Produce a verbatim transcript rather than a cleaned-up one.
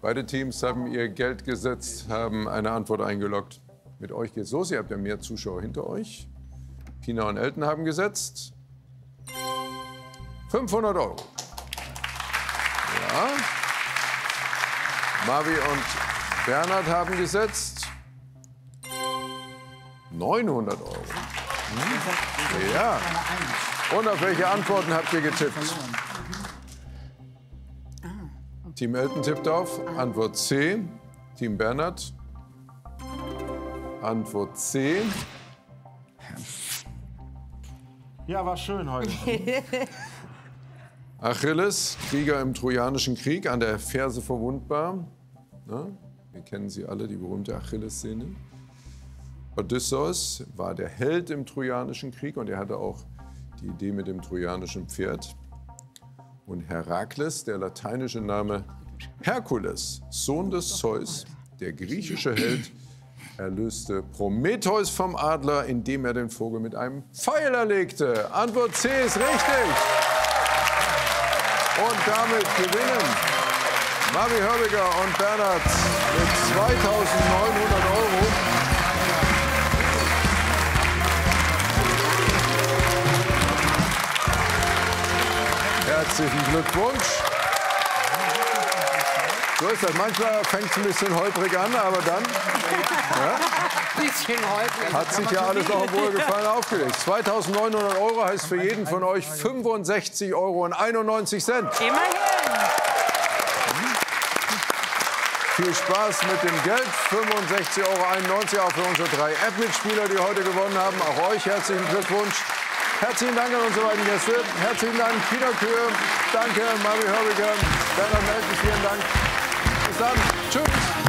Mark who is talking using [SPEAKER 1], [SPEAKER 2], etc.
[SPEAKER 1] Beide Teams haben ihr Geld gesetzt, haben eine Antwort eingeloggt. Mit euch geht's los. Ihr habt ja mehr Zuschauer hinter euch. Pina und Elton haben gesetzt. fünfhundert Euro. Ja. Mavi und Bernhard haben gesetzt. neunhundert Euro. Hm. Ja. Und auf welche Antworten habt ihr getippt? Team Elton tippt auf Antwort C. Team Bernhard. Antwort C.
[SPEAKER 2] Ja, war schön heute.
[SPEAKER 1] Achilles, Krieger im Trojanischen Krieg, an der Ferse verwundbar. Na, wir kennen sie alle, die berühmte Achilles-Szene. Odysseus war der Held im Trojanischen Krieg und er hatte auch die Idee mit dem trojanischen Pferd. Und Herakles, der lateinische Name Herkules, Sohn des Zeus, der griechische Held, erlöste Prometheus vom Adler, indem er den Vogel mit einem Pfeil erlegte. Antwort C ist richtig. Und damit gewinnen Mavi Hörbiger und Bernhard mit zweitausendneunhundert Euro. Herzlichen Glückwunsch. So ist das. Manchmal fängt es ein bisschen holprig an, aber dann ja,
[SPEAKER 3] Bisschen holprig.
[SPEAKER 1] hat sich ja alles noch im Wohlgefallen aufgelegt. zweitausendneunhundert Euro heißt für jeden von euch fünfundsechzig Euro einundneunzig.
[SPEAKER 3] Immerhin.
[SPEAKER 1] Viel Spaß mit dem Geld. fünfundsechzig Euro einundneunzig auch für unsere drei App-Mitspieler, die heute gewonnen haben. Auch euch herzlichen Glückwunsch. Herzlichen Dank an unsere beiden Gäste. Herzlichen Dank, Pina Kühe. Danke, Mavi Hörbiger. Bernhard Melken, vielen Dank. Bis dann. Tschüss.